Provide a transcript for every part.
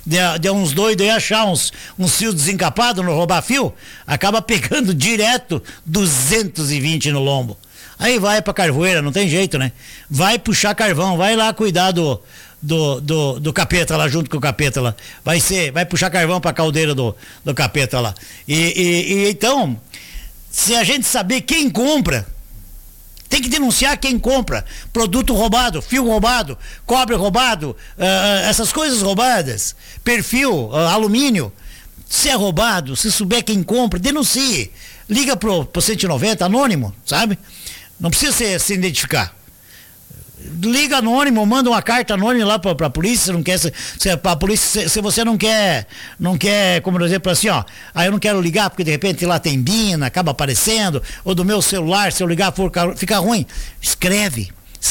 de uns doidos aí achar uns fios desencapados, não roubar fio, acaba pegando direto 220 no lombo. Aí vai pra carvoeira, não tem jeito, né? Vai puxar carvão, vai lá cuidar do capeta lá, junto com o capeta lá. Vai puxar carvão pra caldeira do capeta lá. E então, se a gente saber quem compra, tem que denunciar quem compra produto roubado, fio roubado, cobre roubado, essas coisas roubadas, perfil, alumínio. Se é roubado, se souber quem compra, denuncie. Liga pro 190, anônimo, sabe? Não precisa se identificar. Liga anônimo, manda uma carta anônima lá pra polícia, se não quer, pra polícia, se você não quer, como por exemplo assim, ó, eu não quero ligar porque de repente lá tem bina, acaba aparecendo, ou do meu celular, se eu ligar fica ruim, escreve,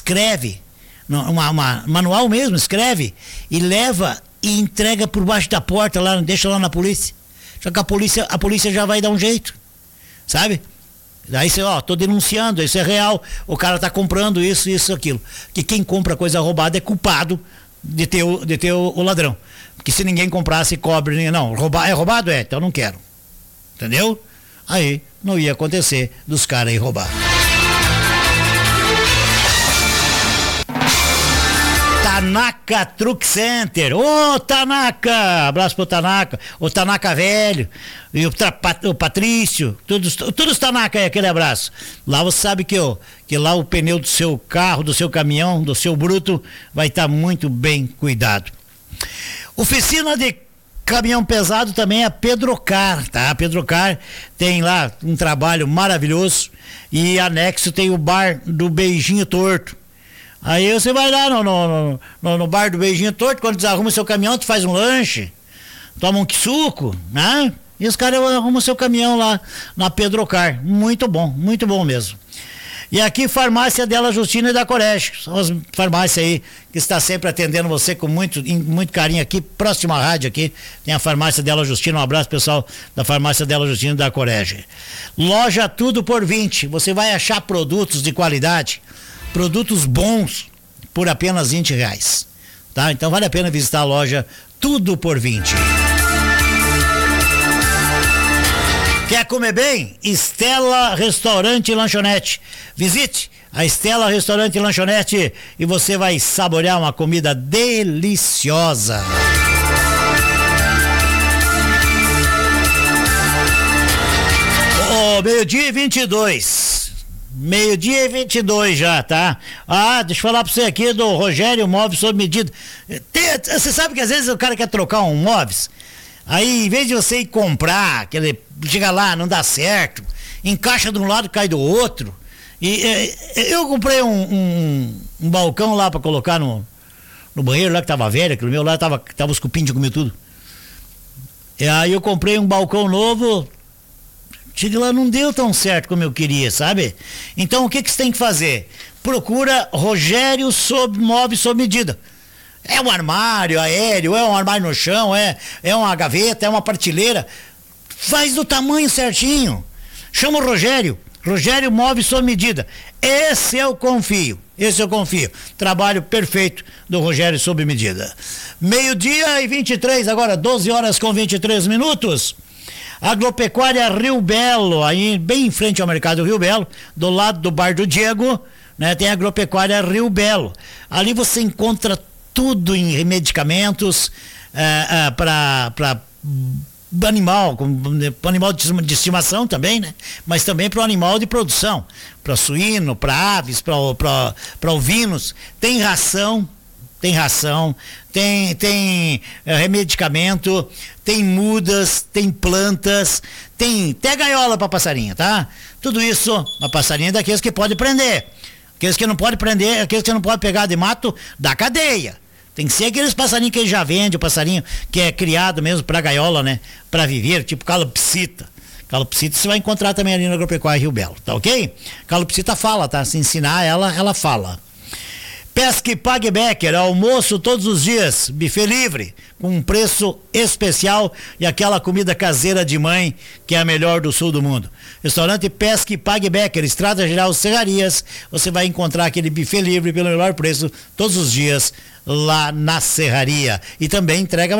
manual mesmo, escreve, e leva e entrega por baixo da porta lá, deixa lá na polícia, só que a polícia já vai dar um jeito, sabe? Daí você, tô denunciando, isso é real, o cara tá comprando isso, aquilo. Que quem compra coisa roubada é culpado de ter o ladrão. Porque se ninguém comprasse cobre, não, é roubado? Então não quero. Entendeu? Aí não ia acontecer dos caras aí roubar. Tanaka Truck Center. Ô, Tanaka! Abraço pro Tanaka. O Tanaka velho. E o Patrício. Todos Tanaka aí, aquele abraço. Lá você sabe que lá o pneu do seu carro, do seu caminhão, do seu bruto, vai estar muito bem cuidado. Oficina de caminhão pesado também é a Pedrocar, tá? A Pedrocar tem lá um trabalho maravilhoso e anexo tem o bar do Beijinho Torto. Aí você vai lá no bar do Beijinho Torto, quando desarruma seu caminhão, tu faz um lanche, toma um suco, né? E os caras arrumam seu caminhão lá na Pedrocar. Muito bom mesmo. E aqui, farmácia Della Justina e da Corege. São as farmácias aí que está sempre atendendo você com muito carinho aqui, próximo à rádio aqui. Tem a farmácia Della Justina. Um abraço, pessoal da farmácia Della Justina e da Corege. Loja Tudo por 20. Você vai achar produtos de qualidade, produtos bons por apenas R$20, tá? Então vale a pena visitar a loja Tudo por 20. Quer comer bem? Estela Restaurante e Lanchonete. Visite a Estela Restaurante e Lanchonete e você vai saborear uma comida deliciosa. Meio-dia e 22. Meio-dia e 22 já, tá? Deixa eu falar pra você aqui do Rogério Móveis sob medida. Você sabe que às vezes o cara quer trocar um móveis, aí em vez de você ir comprar, chega lá, não dá certo, encaixa de um lado, cai do outro. E eu comprei um balcão lá pra colocar no banheiro lá que tava velho, aquele meu lá tava os cupins de comer tudo. E aí eu comprei um balcão novo. Cheguei lá, não deu tão certo como eu queria, sabe? Então o que você tem que fazer? Procura Rogério Móveis sob medida. É um armário aéreo, é um armário no chão, é uma gaveta, é uma prateleira. Faz do tamanho certinho. Chama o Rogério Móveis sob medida. Esse eu confio. Trabalho perfeito do Rogério sob medida. Meio-dia e 23, agora 12 horas com 23 minutos. Agropecuária Rio Belo, aí bem em frente ao mercado Rio Belo, do lado do bar do Diego, né? Tem a Agropecuária Rio Belo. Ali você encontra tudo em medicamentos para animal, animal de estimação também, né? Mas também para o animal de produção, para suíno, para aves, para ovinos. Tem ração, tem remedicamento, tem mudas, tem plantas, tem até gaiola para passarinho, tá? Tudo isso, a passarinha é daqueles que pode prender. Aqueles que não pode prender, aqueles que não pode pegar de mato, da cadeia. Tem que ser aqueles passarinhos que já vende, o passarinho que é criado mesmo para gaiola, né? Para viver, tipo calopsita. Calopsita você vai encontrar também ali na Agropecuária Rio Belo, tá ok? Calopsita fala, tá? Se ensinar ela fala. Pesque Pague Becker, almoço todos os dias, buffet livre, com um preço especial e aquela comida caseira de mãe que é a melhor do sul do mundo. Restaurante Pesque Pague Becker, Estrada Geral Serrarias, você vai encontrar aquele buffet livre pelo melhor preço todos os dias lá na Serraria. E também entrega